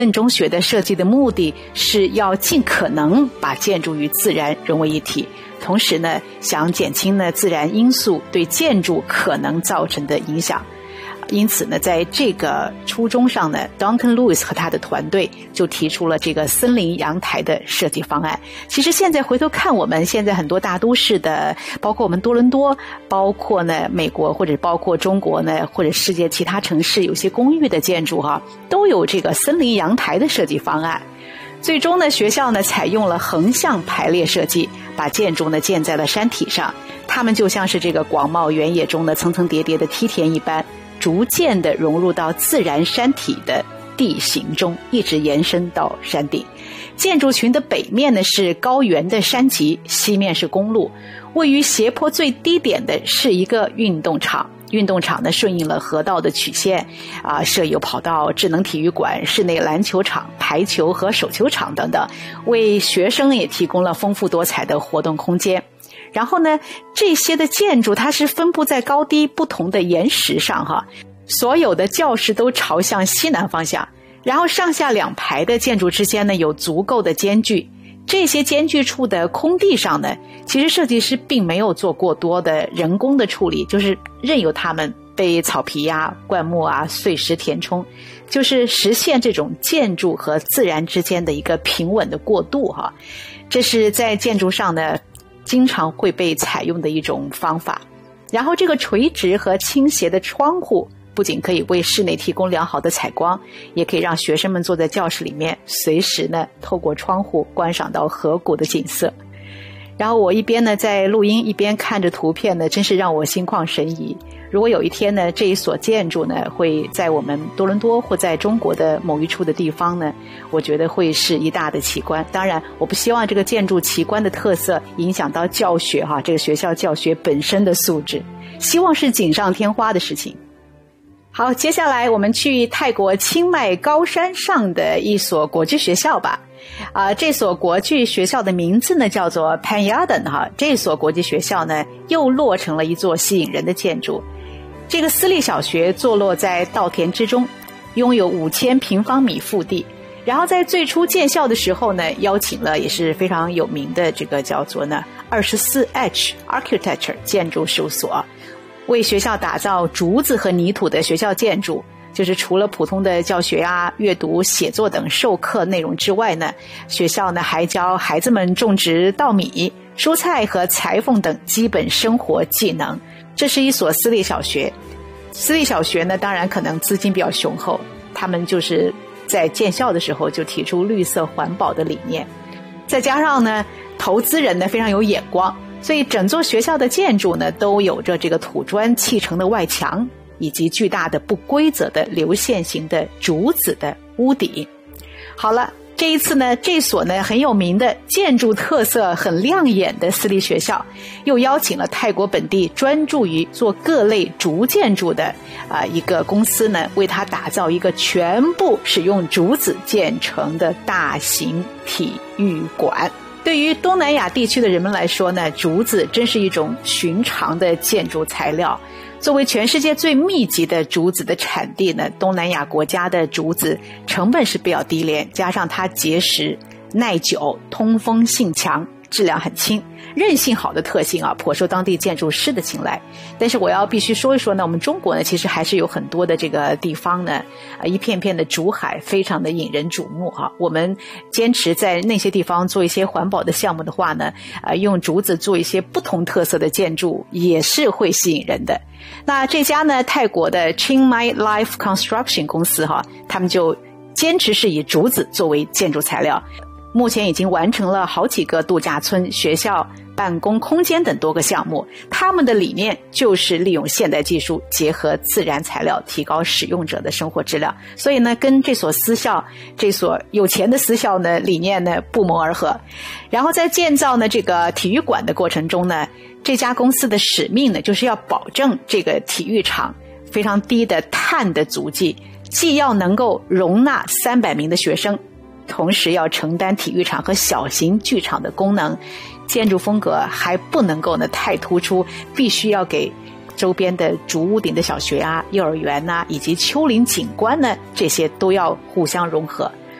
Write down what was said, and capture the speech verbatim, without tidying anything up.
建中学的设计的目的是要尽可能把建筑与自然融为一体，同时呢，想减轻呢自然因素对建筑可能造成的影响。因此呢，在这个初衷上呢 Duncan Lewis 和他的团队就提出了这个森林阳台的设计方案。其实现在回头看，我们现在很多大都市的，包括我们多伦多，包括呢美国，或者包括中国呢，或者世界其他城市有些公寓的建筑哈，都有这个森林阳台的设计方案。最终呢，学校呢采用了横向排列设计，把建筑呢建在了山体上，它们就像是这个广袤原野中的层层叠叠的梯田一般，逐渐地融入到自然山体的地形中，一直延伸到山顶。建筑群的北面呢是高原的山脊，西面是公路。位于斜坡最低点的是一个运动场，运动场呢顺应了河道的曲线，啊，设有跑道、智能体育馆、室内篮球场、排球和手球场等等，为学生也提供了丰富多彩的活动空间。然后呢，这些的建筑它是分布在高低不同的岩石上哈，所有的教室都朝向西南方向，然后上下两排的建筑之间呢有足够的间距。这些间距处的空地上呢，其实设计师并没有做过多的人工的处理，就是任由它们被草皮啊、灌木啊、碎石填充，就是实现这种建筑和自然之间的一个平稳的过渡哈。这是在建筑上呢经常会被采用的一种方法。然后这个垂直和倾斜的窗户不仅可以为室内提供良好的采光，也可以让学生们坐在教室里面随时呢透过窗户观赏到河谷的景色。然后我一边呢在录音，一边看着图片呢，真是让我心旷神怡。如果有一天呢，这一所建筑呢会在我们多伦多或在中国的某一处的地方呢，我觉得会是一大的奇观。当然我不希望这个建筑奇观的特色影响到教学哈，这个学校教学本身的素质，希望是锦上添花的事情。好，接下来我们去泰国清迈高山上的一所国际学校吧。啊、呃，这所国际学校的名字呢叫做 Panyadan 哈。这所国际学校呢又落成了一座吸引人的建筑。这个私立小学坐落在稻田之中，拥有五千平方米腹地。然后在最初建校的时候呢，邀请了也是非常有名的这个叫做呢 二十四 H Architecture 建筑事务所，为学校打造竹子和泥土的学校建筑。就是除了普通的教学啊、阅读、写作等授课内容之外呢，学校呢还教孩子们种植稻米、蔬菜和裁缝等基本生活技能。这是一所私立小学。私立小学呢，当然可能资金比较雄厚，他们就是在建校的时候就提出绿色环保的理念，再加上呢，投资人呢非常有眼光，所以整座学校的建筑呢都有着这个土砖砌成的外墙，以及巨大的不规则的流线型的竹子的屋顶。好了，这一次呢，这所呢很有名的建筑特色很亮眼的私立学校，又邀请了泰国本地专注于做各类竹建筑的啊、呃、一个公司呢，为它打造一个全部使用竹子建成的大型体育馆。对于东南亚地区的人们来说呢，竹子真是一种寻常的建筑材料。作为全世界最密集的竹子的产地呢，东南亚国家的竹子成本是比较低廉，加上它结实、耐久、通风性强、质量很轻、韧性好的特性啊，颇受当地建筑师的青睐。但是我要必须说一说呢，我们中国呢，其实还是有很多的这个地方呢，啊，一片片的竹海，非常的引人瞩目哈、啊。我们坚持在那些地方做一些环保的项目的话呢，啊，用竹子做一些不同特色的建筑，也是会吸引人的。那这家呢，泰国的 Chiang Mai Life Construction 公司哈，他们就坚持是以竹子作为建筑材料。目前已经完成了好几个度假村、学校、办公空间等多个项目。他们的理念就是利用现代技术结合自然材料，提高使用者的生活质量。所以呢，跟这所私校、这所有钱的私校呢，理念呢不谋而合。然后在建造呢这个体育馆的过程中呢，这家公司的使命呢，就是要保证这个体育场非常低的碳的足迹，既要能够容纳三百名的学生，同时要承担体育场和小型剧场的功能，建筑风格还不能够呢太突出，必须要给周边的竹屋顶的小学啊、幼儿园啊，以及丘陵景观呢，这些都要互相融合。